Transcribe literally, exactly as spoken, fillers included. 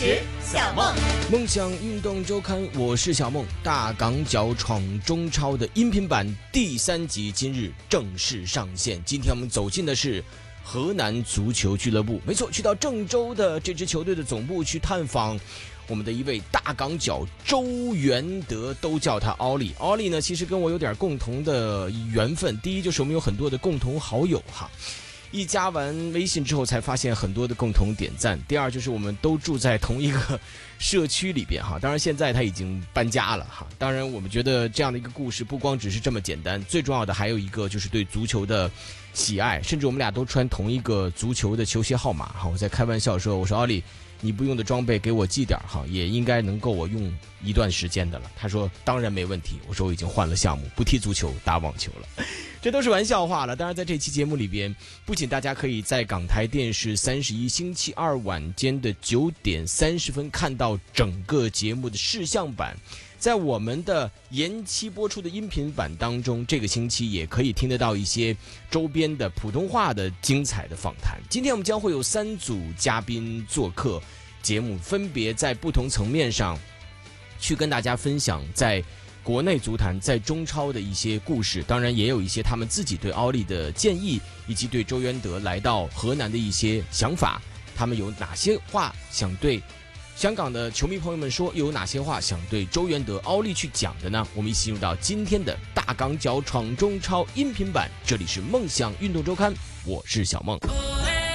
持小梦。 梦想运动周刊，我是小梦。大港脚闯中超的音频版第三集今日正式上线。今天我们走进的是河南足球俱乐部，没错，去到郑州的这支球队的总部去探访我们的一位大港脚周元德，都叫他奥利。奥利呢，其实跟我有点共同的缘分。第一就是我们有很多的共同好友哈，一加完微信之后才发现很多的共同点赞。第二就是我们都住在同一个社区里边哈，当然现在他已经搬家了哈。当然我们觉得这样的一个故事不光只是这么简单，最重要的还有一个就是对足球的喜爱，甚至我们俩都穿同一个足球的球鞋号码哈。我在开玩笑说，我说奥利，你不用的装备给我寄点哈，也应该能够我用一段时间的了。他说当然没问题。我说我已经换了项目，不踢足球打网球了。这都是玩笑话了。当然在这期节目里边，不仅大家可以在港台电视三十一星期二晚间的九点三十分看到整个节目的视像版，在我们的延期播出的音频版当中，这个星期也可以听得到一些周边的普通话的精彩的访谈。今天我们将会有三组嘉宾做客节目，分别在不同层面上去跟大家分享在国内足坛在中超的一些故事，当然也有一些他们自己对奥利的建议，以及对周元德来到河南的一些想法。他们有哪些话想对香港的球迷朋友们说，又有哪些话想对周元德、奥利去讲的呢？我们一起进入到今天的大港脚闯中超音频版，这里是梦想运动周刊，我是小梦。